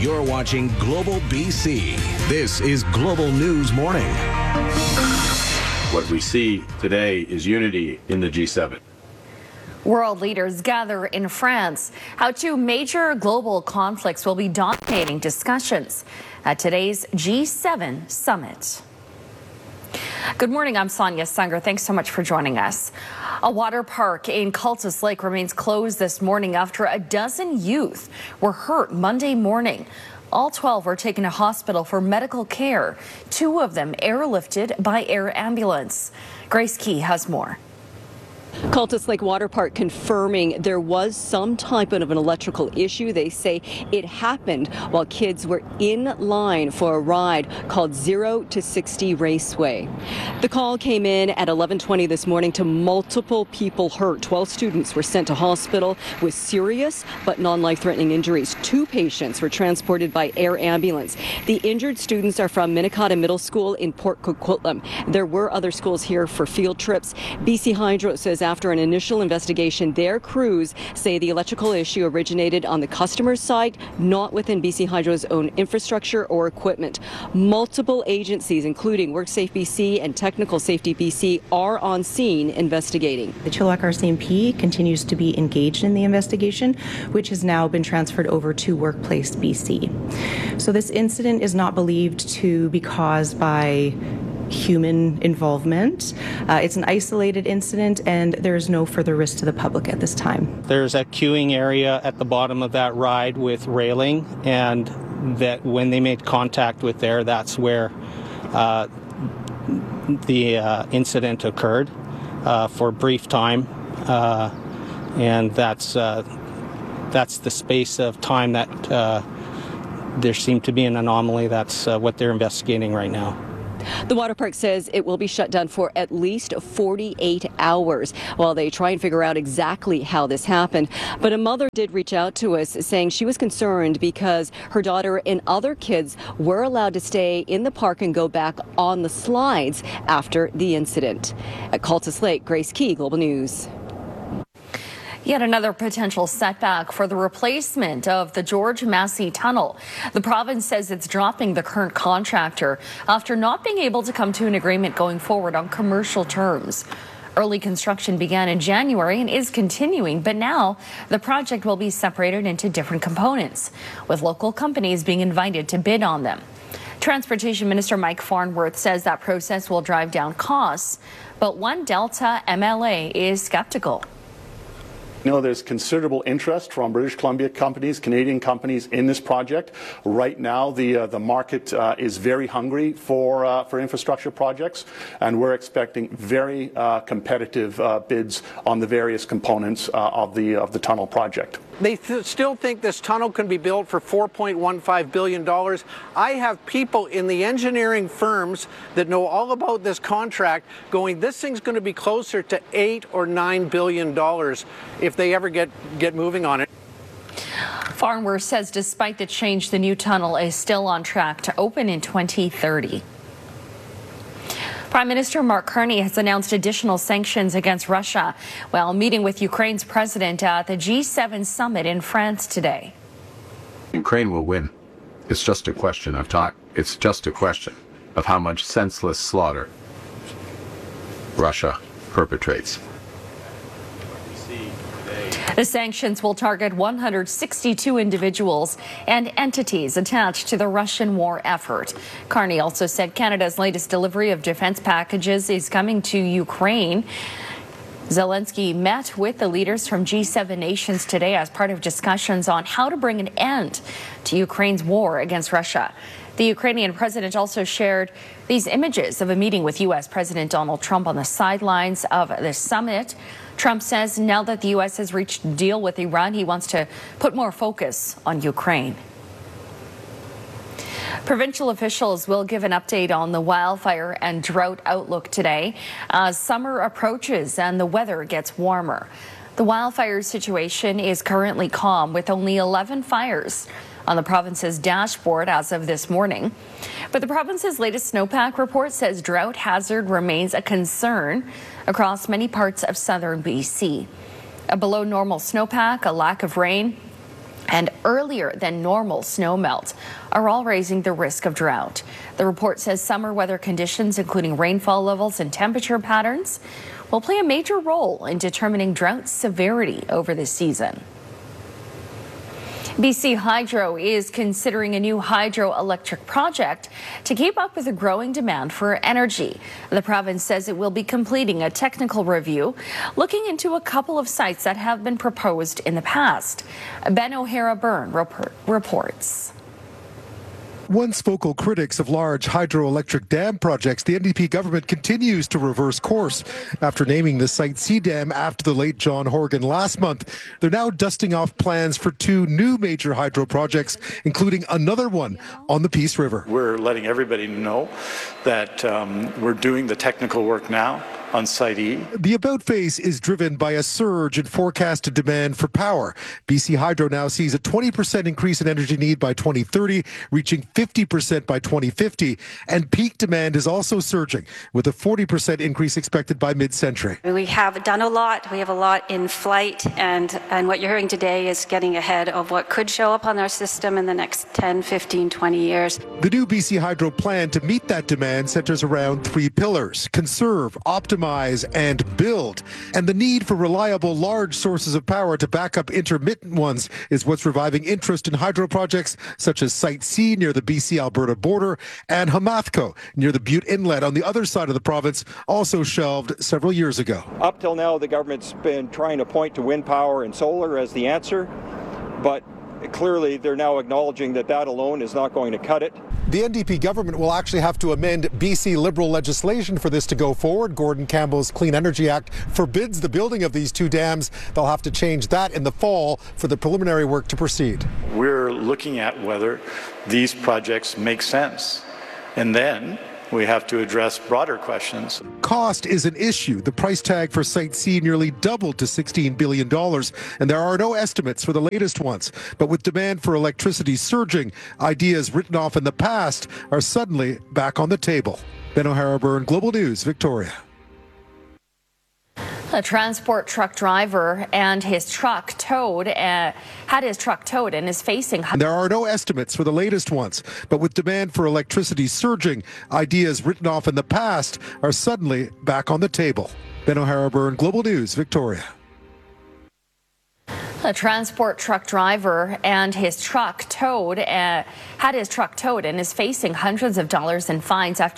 You're watching Global BC. This is Global News Morning. What we see today is unity in the G7. World leaders gather in France. How two major global conflicts will be dominating discussions at today's G7 summit. Good morning, I'm Sonia Sunger. Thanks so much for joining us. A water park in Cultus Lake remains closed this morning after a dozen youth were hurt Monday morning. All 12 were taken to hospital for medical care. 2 of them airlifted by air ambulance. Grace Key has more. Cultus Lake Water Park confirming there was some type of an electrical issue. They say it happened while kids were in line for a ride called 0 to 60 Raceway. The call came in at 11:20 this morning to multiple people hurt. 12 students were sent to hospital with serious but non-life-threatening injuries. 2 patients were transported by air ambulance. The injured students are from Minnetonka Middle School in Port Coquitlam. There were other schools here for field trips. BC Hydro says after an initial investigation, their crews say the electrical issue originated on the customer's side, not within BC Hydro's own infrastructure or equipment. Multiple agencies, including WorkSafe BC and Technical Safety BC, are on scene investigating. The Chilliwack RCMP continues to be engaged in the investigation, which has now been transferred over to Workplace BC. So this incident is not believed to be caused by human involvement. It's an isolated incident and there is no further risk to the public at this time. There's a queuing area at the bottom of that ride with railing, and that when they made contact with there, that's where the incident occurred for a brief time, and that's the space of time that there seemed to be an anomaly. That's what they're investigating right now. The water park says it will be shut down for at least 48 hours while they try and figure out exactly how this happened. But a mother did reach out to us saying she was concerned because her daughter and other kids were allowed to stay in the park and go back on the slides after the incident. At Cultus Lake, Grace Key, Global News. Yet another potential setback for the replacement of the George Massey Tunnel. The province says it's dropping the current contractor after not being able to come to an agreement going forward on commercial terms. Early construction began in January and is continuing, but now the project will be separated into different components, with local companies being invited to bid on them. Transportation Minister Mike Farnworth says that process will drive down costs, but one Delta MLA is skeptical. You know, there's considerable interest from British Columbia companies, Canadian companies in this project. Right now, the market is very hungry for infrastructure projects, and we're expecting very competitive bids on the various components of the tunnel project. They still think this tunnel can be built for $4.15 billion. I have people in the engineering firms that know all about this contract going, this thing's going to be closer to $8 or $9 billion if they ever get moving on it. Farnworth says despite the change, the new tunnel is still on track to open in 2030. Prime Minister Mark Carney has announced additional sanctions against Russia while meeting with Ukraine's president at the G7 summit in France today. Ukraine will win. It's just a question of time. It's just a question of how much senseless slaughter Russia perpetrates. The sanctions will target 162 individuals and entities attached to the Russian war effort. Carney also said Canada's latest delivery of defense packages is coming to Ukraine. Zelensky met with the leaders from G7 nations today as part of discussions on how to bring an end to Ukraine's war against Russia. The Ukrainian president also shared these images of a meeting with U.S. President Donald Trump on the sidelines of the summit. Trump says now that the U.S. has reached a deal with Iran, he wants to put more focus on Ukraine. Provincial officials will give an update on the wildfire and drought outlook today as summer approaches and the weather gets warmer. The wildfire situation is currently calm with only 11 fires on the province's dashboard as of this morning. But the province's latest snowpack report says drought hazard remains a concern across many parts of southern BC. A below normal snowpack, a lack of rain, and earlier than normal snowmelt are all raising the risk of drought. The report says summer weather conditions, including rainfall levels and temperature patterns, will play a major role in determining drought severity over this season. BC Hydro is considering a new hydroelectric project to keep up with the growing demand for energy. The province says it will be completing a technical review, looking into a couple of sites that have been proposed in the past. Ben O'Hara-Byrne reports. Once vocal critics of large hydroelectric dam projects, the NDP government continues to reverse course. After naming the Site C Dam after the late John Horgan last month, they're now dusting off plans for two new major hydro projects, including another one on the Peace River. We're letting everybody know that we're doing the technical work now on Site E. The about face is driven by a surge in forecasted demand for power. BC Hydro now sees a 20% increase in energy need by 2030, reaching 50% by 2050, and peak demand is also surging, with a 40% increase expected by mid-century. We have done a lot. We have a lot in flight, and what you're hearing today is getting ahead of what could show up on our system in the next 10, 15, 20 years. The new BC Hydro plan to meet that demand centers around three pillars: conserve, optimize, and build. And the need for reliable, large sources of power to back up intermittent ones is what's reviving interest in hydro projects such as Site C near the BC-Alberta border and Hamathco near the Butte Inlet on the other side of the province, also shelved several years ago. Up till now, the government's been trying to point to wind power and solar as the answer, but clearly they're now acknowledging that that alone is not going to cut it. The NDP government will actually have to amend BC Liberal legislation for this to go forward. Gordon Campbell's Clean Energy Act forbids the building of these two dams. They'll have to change that in the fall for the preliminary work to proceed. We're looking at whether these projects make sense, and then we have to address broader questions. Cost is an issue. The price tag for Site C nearly doubled to $16 billion, and there are no estimates for the latest ones. But with demand for electricity surging, ideas written off in the past are suddenly back on the table. Ben O'Hara-Byrne, Global News, Victoria. A transport truck driver and his truck towed, had his truck towed and is facing... There are no estimates for the latest ones, but with demand for electricity surging, ideas written off in the past are suddenly back on the table. Ben O'Hara-Byrne, Global News, Victoria. A transport truck driver and his truck towed, had his truck towed and is facing hundreds of dollars in fines after